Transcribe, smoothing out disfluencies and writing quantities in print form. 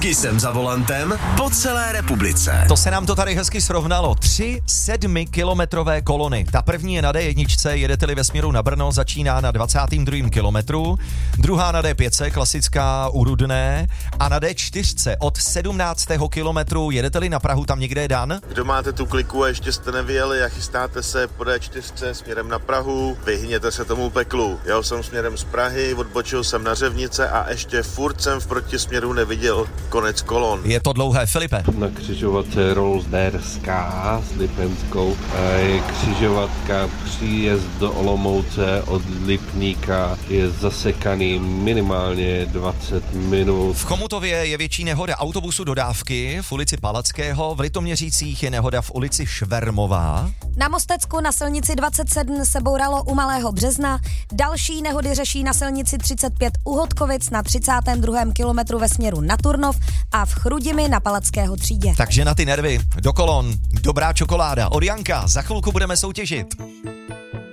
Hezky jsem za volantem po celé republice. To se nám to tady hezky srovnalo. 3 7kilometrové kolony. Ta první je na D1, jedete-li ve směru na Brno, začíná na 22. kilometru. Druhá na D5, klasická u Rudné. A na D4 od 17. kilometru, jedete-li na Prahu, tam někde je Dan. Kdo máte tu kliku a ještě jste nevyjeli a chystáte se po D4 směrem na Prahu, vyhněte se tomu peklu. Jel jsem směrem z Prahy, odbočil jsem na Řevnice a ještě furt jsem v protisměru neviděl konec kolon. Je to dlouhé, Filipe. Na křižovatce Rolznerská s Lipenskou je křižovatka, příjezd do Olomouce od Lipníka je zasekaný minimálně 20 minut. V Chomutově je větší nehoda autobusu dodávky v ulici Palackého, v Litoměřicích je nehoda v ulici Švermová. Na Mostecku na silnici 27 se bouralo u Malého Března, další nehody řeší na silnici 35 u Hodkovic na 32. kilometru ve směru na Turnov a v Chrudimi na Palackého třídě. Takže na ty nervy, do kolon, dobrá čokoláda od Janka, za chvilku budeme soutěžit.